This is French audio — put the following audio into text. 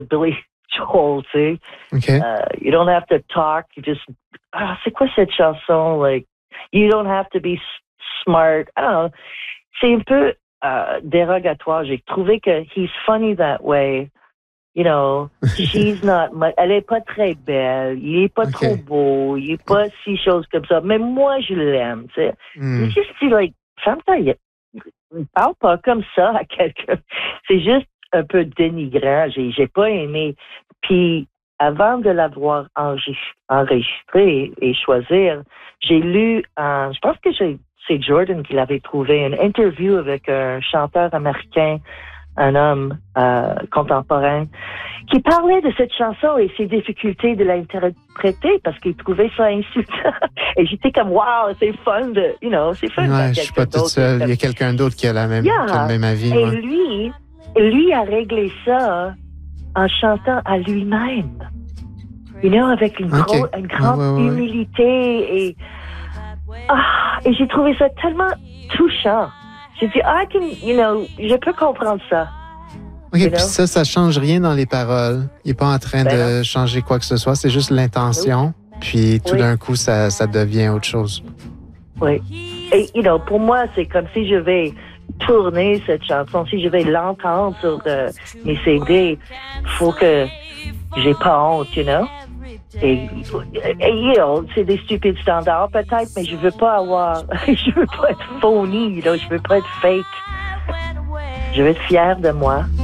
Billy Joel, tu sais. OK. You don't have to talk, you just... c'est quoi cette chanson? Like, you don't have to be smart. I don't know. C'est un peu dérogatoire. J'ai trouvé que he's funny that way. You know, she's not much. Elle est pas très belle. Il est pas trop beau. Il est pas si chose comme ça. Mais moi, je l'aime, tu sais. C'est juste, like, sometimes, ne parle pas comme ça à quelqu'un. C'est juste un peu dénigrant. J'ai pas aimé. Puis, avant de l'avoir enregistré et choisir, j'ai lu, je pense que c'est Jordan qui l'avait trouvé, une interview avec un chanteur américain, un homme contemporain, qui parlait de cette chanson et ses difficultés de l'interpréter parce qu'il trouvait ça insultant. Et j'étais comme, wow, c'est fun de, c'est fun. Ouais, je suis pas toute seule. Il y a quelqu'un d'autre qui a le même avis. Et ouais. lui a réglé ça en chantant à lui-même. Avec une grande humilité et j'ai trouvé ça tellement touchant. J'ai dit, je peux comprendre ça. OK, puis ça change rien dans les paroles. Il n'est pas en train de changer quoi que ce soit. C'est juste l'intention. Puis tout d'un coup, ça devient autre chose. Oui. Et, pour moi, c'est comme si je vais tourner cette chanson, si je vais l'entendre sur mes CD, il faut que j'ai pas honte, Et c'est des stupides standards peut-être, mais je veux pas être phony, je veux pas être fake. Je veux être fière de moi.